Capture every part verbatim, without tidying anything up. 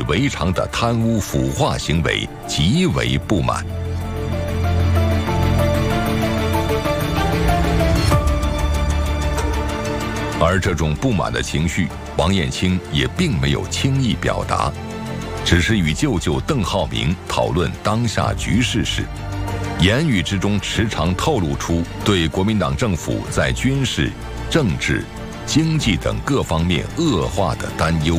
以为常的贪污腐化行为极为不满。而这种不满的情绪，王燕青也并没有轻易表达，只是与舅舅邓浩明讨论当下局势时，言语之中时常透露出对国民党政府在军事、政治、经济等各方面恶化的担忧。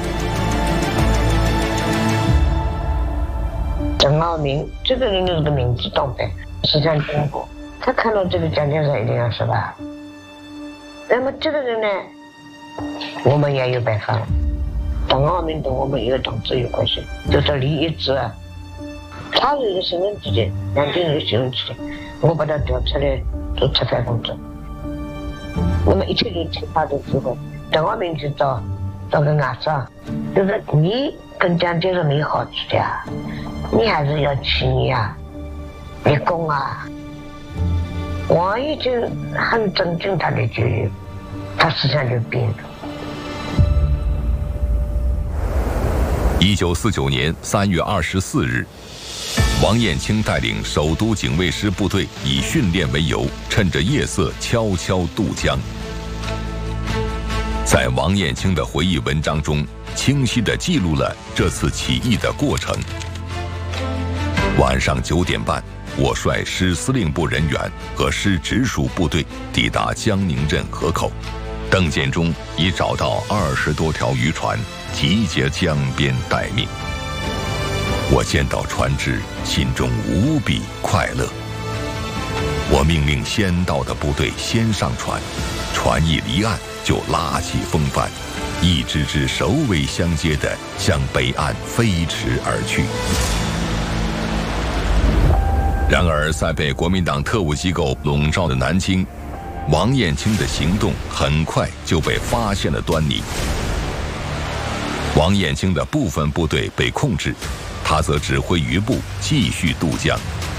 邓浩明这个人就是个民主党的思想进步，他看到这个蒋介石一定要失败。那么这个人呢，我们也有办法了。邓浩明跟我们一个党制有关系，就是李一之啊，他是一个新闻记者，南京是一个新闻记者，我把他调出来做吃饭工作。那么一切就听他的指挥。邓浩明去找找个外长，就是你跟蒋介石没好处的啊，你还是要去你啊，立功啊。王已经很尊敬他的决议，他思想就变了。 一九四九年三月二十四日，王燕青带领首都警卫师部队以训练为由，趁着夜色悄悄渡江。在王燕青的回忆文章中，清晰地记录了这次起义的过程。晚上九点半，我率师司令部人员和师直属部队抵达江宁镇河口，邓建中已找到二十多条渔船，集结江边待命。我见到船只，心中无比快乐。我命令先到的部队先上船，船一离岸就拉起风帆，一支支首尾相接地向北岸飞驰而去。然而，在被国民党特务机构笼罩的南京，王燕青的行动很快就被发现了端倪。王燕青的部分部队被控制，他则指挥余部继续渡江。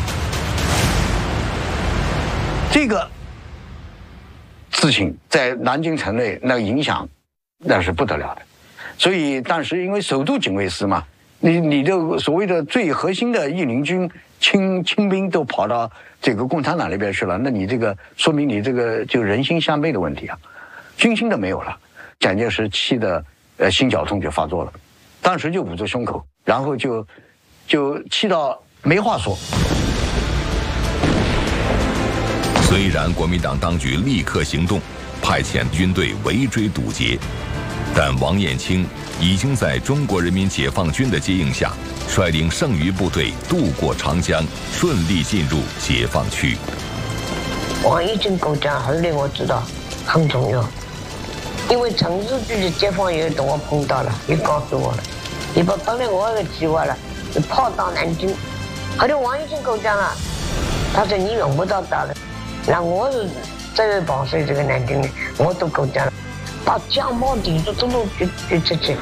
这个事情在南京城内那个影响那是不得了的，所以当时因为首都警卫师嘛，你你的所谓的最核心的义林军清清兵都跑到这个共产党那边去了，那你这个说明你这个就人心相悖的问题啊，军心都没有了。蒋介石气的呃心绞痛就发作了，当时就捂着胸口，然后就就气到没话说。 虽然国民党当局立刻行动，派遣军队围追堵截，但王燕青已经在中国人民解放军的接应下，率领剩余部队渡过长江，顺利进入解放区。 王燕青构讲，后来我知道很重要，因为城市局的解放员跟我碰到了，也告诉我了，也把本来我有个计划了，就跑到南京。后来王燕青构讲了，他说你用不到他的，那我是这个保税这个南京的，我都构讲了。把江毛地都都都举举出去。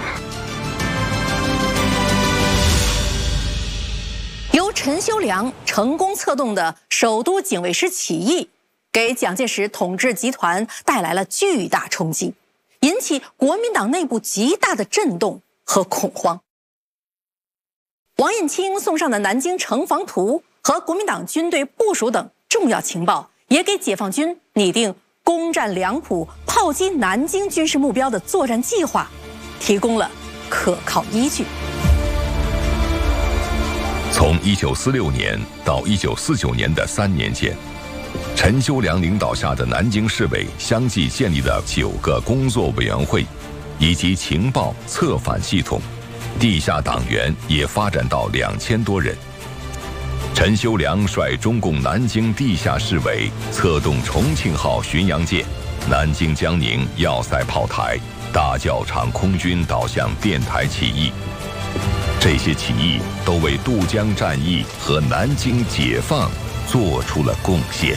由陈修良成功策动的首都警卫师起义，给蒋介石统治集团带来了巨大冲击，引起国民党内部极大的震动和恐慌。王燕青送上的南京城防图和国民党军队部署等重要情报，也给解放军拟定攻占两浦、炮击南京军事目标的作战计划提供了可靠依据。 从一九四六年到一九四九年的三年间，陈修良领导下的南京市委相继建立了九个工作委员会，以及情报策反系统，地下党员也发展到两千多人。陈修良率中共南京地下市委策动重庆号巡洋舰、南京江宁要塞炮台、大教场空军导向电台起义，这些起义都为渡江战役和南京解放做出了贡献。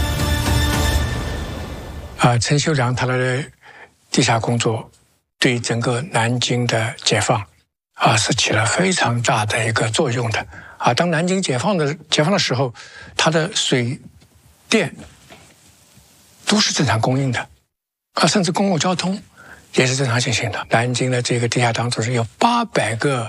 啊，陈修良他的地下工作对整个南京的解放啊是起了非常大的一个作用的。啊，当南京解放的解放的时候，它的水电都是正常供应的，啊，甚至公共交通也是正常进行的。南京的这个地下党组织有八百个